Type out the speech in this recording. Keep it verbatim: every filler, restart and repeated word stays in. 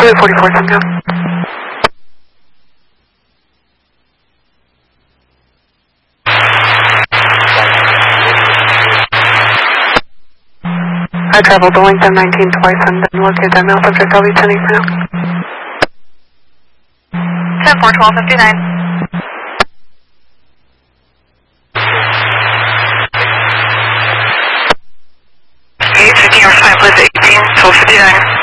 Charlie forty-four, Sundown. I traveled the length of nineteen twice and then located that mouth subject. I'll be ten eight for now. ten four twelve fifty-nine. eight fifteen or five, eighteen, twelve fifty-nine.